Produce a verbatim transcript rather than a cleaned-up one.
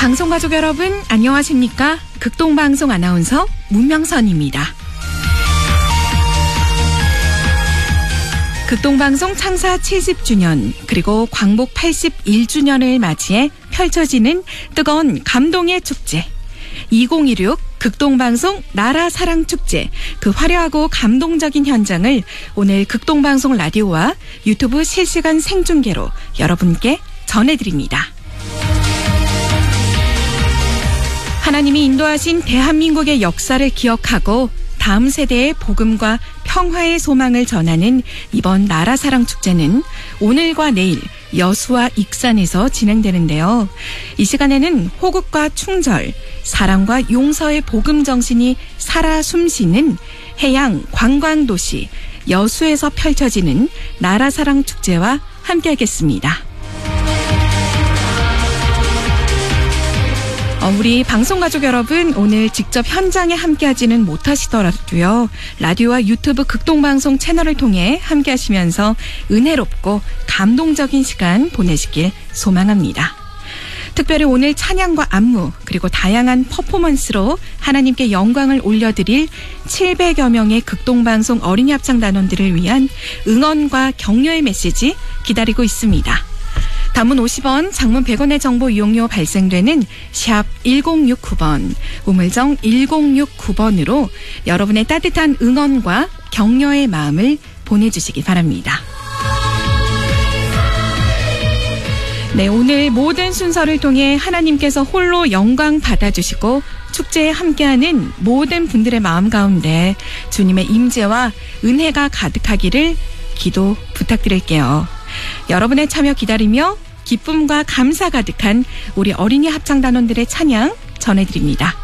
방송가족 여러분 안녕하십니까? 극동방송 아나운서 문명선입니다. 극동방송 창사 칠십 주년 그리고 광복 팔십일 주년을 맞이해 펼쳐지는 뜨거운 감동의 축제 이천십육 극동방송 나라사랑축제, 그 화려하고 감동적인 현장을 오늘 극동방송 라디오와 유튜브 실시간 생중계로 여러분께 전해드립니다. 하나님이 인도하신 대한민국의 역사를 기억하고 다음 세대의 복음과 평화의 소망을 전하는 이번 나라사랑축제는 오늘과 내일 여수와 익산에서 진행되는데요. 이 시간에는 호국과 충절, 사랑과 용서의 복음 정신이 살아 숨쉬는 해양 관광도시 여수에서 펼쳐지는 나라사랑축제와 함께하겠습니다. 우리 방송가족 여러분, 오늘 직접 현장에 함께하지는 못하시더라도요, 라디오와 유튜브 극동방송 채널을 통해 함께하시면서 은혜롭고 감동적인 시간 보내시길 소망합니다. 특별히 오늘 찬양과 안무 그리고 다양한 퍼포먼스로 하나님께 영광을 올려드릴 칠백여 명의 극동방송 어린이 합창단원들을 위한 응원과 격려의 메시지 기다리고 있습니다. 단문 오십 원, 장문 백 원의 정보 이용료 발생되는 샵 일공육구 번, 우물정 일공육구 번으로 여러분의 따뜻한 응원과 격려의 마음을 보내주시기 바랍니다. 네, 오늘 모든 순서를 통해 하나님께서 홀로 영광 받아주시고 축제에 함께하는 모든 분들의 마음 가운데 주님의 임재와 은혜가 가득하기를 기도 부탁드릴게요. 여러분의 참여 기다리며 기쁨과 감사 가득한 우리 어린이 합창단원들의 찬양 전해드립니다.